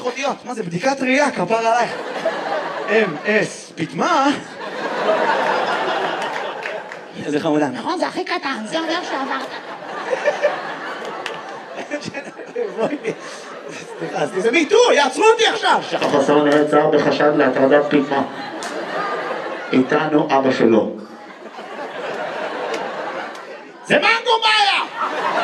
אותיות. מה זה, בדיקת ראייה, כפר עלייך. MS, פתמה? איזה חמודה. נכון, זה הכי קטן, זה אומר שעברת. סליחה, זה מיטו, יעצרו אותי עכשיו. החסר נעצר בחשד להטרדת פתמה. איתנו אבא שלו. זה מנגו מאיה!